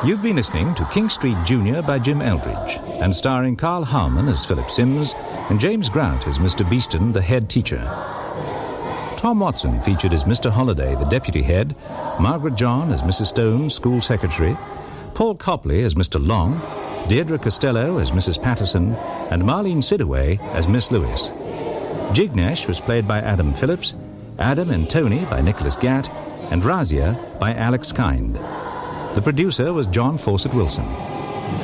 You've been listening to King Street Junior by Jim Eldridge, and starring Carl Harmon as Philip Sims and James Grant as Mr. Beeston, the head teacher. Tom Watson featured as Mr. Holliday, the deputy head, Margaret John as Mrs. Stone, school secretary, Paul Copley as Mr. Long, Deirdre Costello as Mrs. Patterson, and Marlene Sidaway as Miss Lewis. Jignesh was played by Adam Phillips, Adam and Tony by Nicholas Gatt, and Razia by Alex Kind. The producer was John Fawcett Wilson.